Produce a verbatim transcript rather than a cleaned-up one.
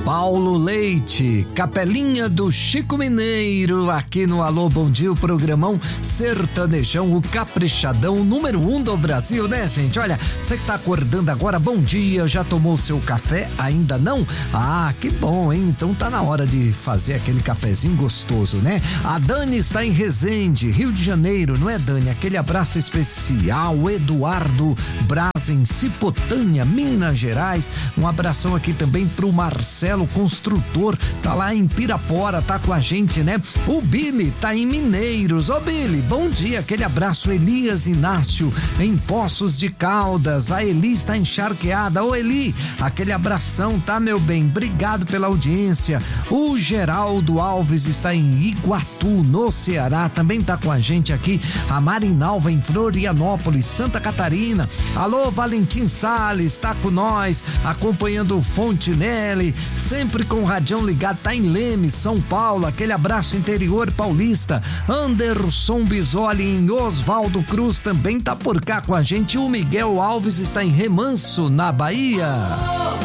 Paulo Leite, Capelinha do Chico Mineiro, aqui no Alô Bom Dia, o programão sertanejão, o caprichadão número um do Brasil, né, gente? Olha, você que tá acordando agora, bom dia, já tomou o seu café? Ainda não? Ah, que bom, hein? Então tá na hora de fazer aquele cafezinho gostoso, né? A Dani está em Resende, Rio de Janeiro, não é, Dani? Aquele abraço especial, Eduardo Braz em Cipotânea, Minas Gerais, um abração aqui também pro Marcelo Construtor, tá lá em Pirapora, tá com a gente, né? O Billy tá em Mineiros. Ô Billy, bom dia, aquele abraço. Elias Inácio em Poços de Caldas, a Eli está encharqueada. Ô Eli, aquele abração, tá, meu bem? Obrigado pela audiência. O Geraldo Alves está em Iguatu, no Ceará, também tá com a gente aqui. A Marinalva em Florianópolis, Santa Catarina. Alô, Valentim Salles, tá com nós, acompanhando o Fontinelli, sempre com o radião ligado, tá em Leme, São Paulo, aquele abraço interior paulista. Anderson Bisoli em Oswaldo Cruz também tá por cá com a gente. O Miguel Alves está em Remanso, na Bahia.